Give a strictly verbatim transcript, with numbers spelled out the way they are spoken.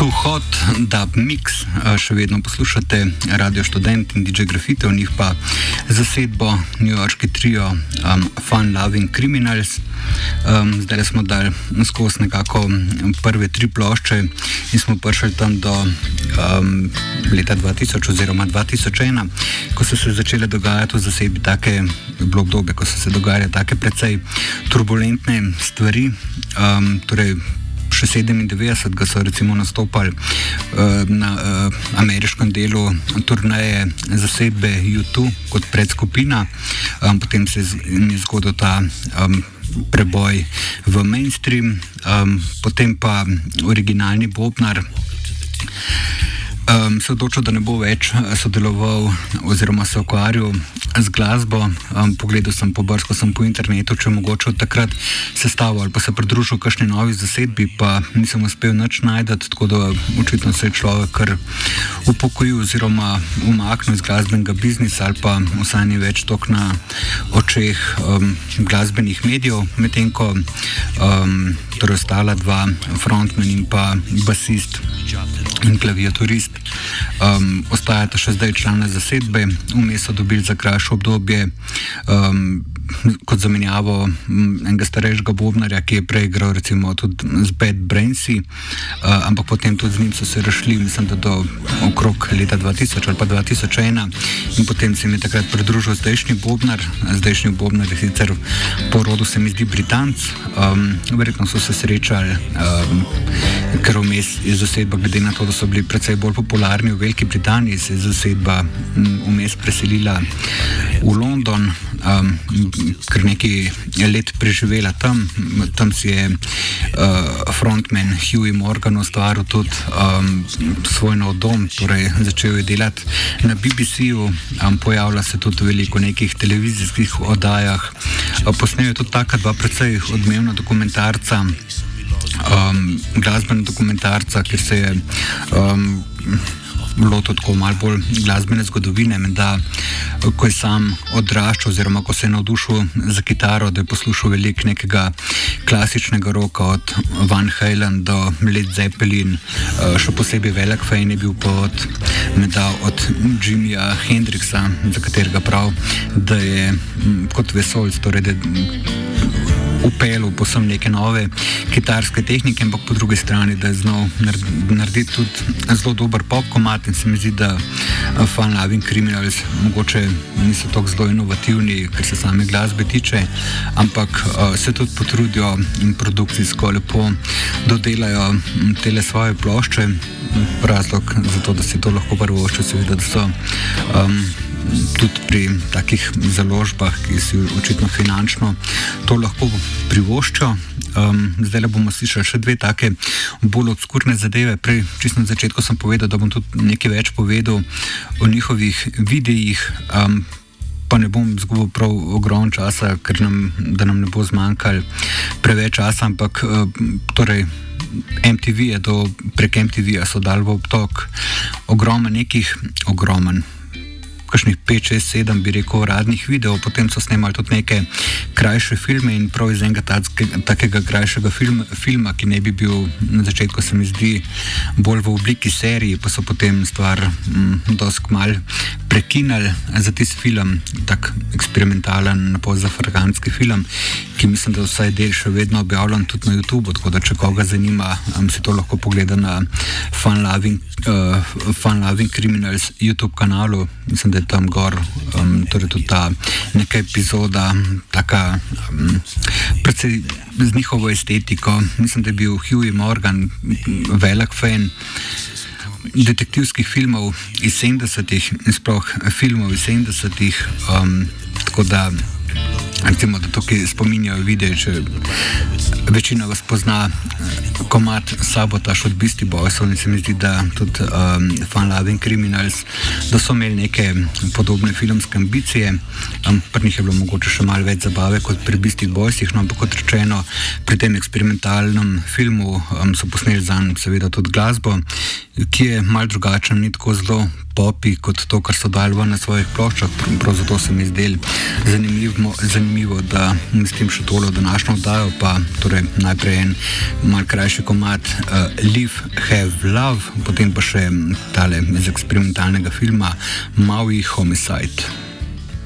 To Hot Dub Mix, še vedno poslušate Radio Študent in D J Grafite, v njih pa zasedbo newyorški trio um, Fun Loving Criminals. Um, zdaj smo dali skozi nekako prve tri plošče in smo prišli tam do um, leta dva tisoč oziroma dva tisoč ena, ko so se začele dogajati v zasedbi take bilo obdobje, ko so se dogajale take precej turbulentne stvari. Um, torej še sedemindevetdesetega so recimo nastopali uh, na uh, ameriškem delu turneje zasedbe U dva kot predskupina, um, potem se je zgodil ta um, preboj v mainstream, um, potem pa originalni bobnar Um, se odločil, da ne bo več sodeloval oziroma se ukvarjal z glasbo. Um, pogledal sem, pobrskal sem po internetu, če mogoče od takrat sestavil ali pa se pridružil kakšni novi zasedbi, pa nisem uspel nič najdati, tako da očitno se je človek kar upokojil oziroma umaknil iz glasbenega biznisa ali pa vsaj ni več tok na očeh um, glasbenih medijev, medtem ko um, torej ostala dva frontman in pa basist in klaviaturist Um, ostajata še zdaj člana zasedbe. Vmes so dobili za krajše obdobje um, kot zamenjavo enega starejšega bobnarja, ki je prej igral recimo tudi z Bad Brainsi, uh, ampak potem tudi z njim so se razšli, mislim, da do okrog leta dva tisoč ali pa dva tisoč ena, in potem se mi je takrat pridružil zdajšnji bobnar. Zdajšnji bobnar je sicer po rodu se mi zdi Britanc, um, verjetno so se srečali, um, ker vmes je zasedba, glede na to, da so bili precej bolj popularni v Veliki Britaniji, se je zasedba vmes preselila v London, um, ker nekaj let preživela tam. Tam si je uh, frontman Huey Morgan ustvaril tudi um, svoj nov dom, torej začel je delati na B B C-ju, um, pojavlja se tudi veliko nekih televizijskih oddajah, uh, posnel je tudi taka dva precej odmevna dokumentarca, Um, glasbena dokumentarca, kjer se je um, lotil tako malo bolj glasbene zgodovine, da ko je sam odraščal oziroma ko se je navdušil za kitaro, da je poslušal veliko nekega klasičnega roka od Van Halen do Led Zeppelin, uh, še posebej velik fan je bil pa od, meda, od Jimija Hendrixa, za katerega prav, da je m, kot vesoljc, torej da upelil posem neke nove kitarske tehnike, ampak po drugi strani, da je znal narediti tudi zelo dober pop komad, in se mi zdi, da Fun Loving Criminals mogoče niso tako zelo inovativni, kar se same glasbe tiče, ampak uh, se tudi potrudijo in produkcijsko lepo dodelajo tele svoje plošče. Razlog za to, da si to lahko prvoščijo, seveda, da so um, tudi pri takih založbah, ki si očitno finančno to lahko privoščijo. Um, zdaj le bomo slišali še dve take bolj obskurne zadeve. Prej, čisto na začetku sem povedal, da bom tudi nekaj več povedal o njihovih videih, um, pa ne bom zgubil prav ogromno časa, ker nam, da nam ne bo zmanjkalo preveč časa, ampak uh, torej M T V je do, prek M T V-ja so dali v obtok ogromen nekih, ogromen kakšnih pet, šest, sedem, bi rekel, radnih videov, potem so snemali tudi neke krajše filme in prav iz enega takega krajšega film, filma, ki ne bi bil na začetku, se mi zdi, bolj v obliki seriji, pa so potem stvar mm, dosti kmalu prekinali za tisti film, tak eksperimentalen, napol zafragantski film, ki mislim, da vsaj del še vedno objavljen tudi na YouTube, tako da če koga zanima, um, si to lahko pogleda na Fun Loving, uh, Fun Loving Criminals YouTube kanalu. Mislim, da je tam gor, um, torej tudi ta neka epizoda, taka um, predvsej z njihovo estetiko. Mislim, da je bil Huey Morgan velik fan detektivskih filmov iz sedemdesetih in sploh filmov iz sedemdesetih, um, tako da recimo, da tukaj spominjajo videe, če večina vas pozna komad Sabotage od Beastie Boysov, in se mi zdi, da tudi um, Fun Loving Criminals, da so imeli neke podobne filmske ambicije. Um, pri njih je bilo mogoče še malo več zabave kot pri Beastie Boysih, no, ampak kot rečeno, pri tem eksperimentalnem filmu um, so posneli zanj seveda tudi glasbo ki je mal drugačen, ni tako zelo popi kot to, kar so dali ven na svojih ploščah. Prav zato se mi zdel zanimivo, zanimivo, da s tem še tole v današnjo oddajo, pa torej najprej en mal krajši komad uh, Live, Have, Love, potem pa še tale iz eksperimentalnega filma Maui Homicide.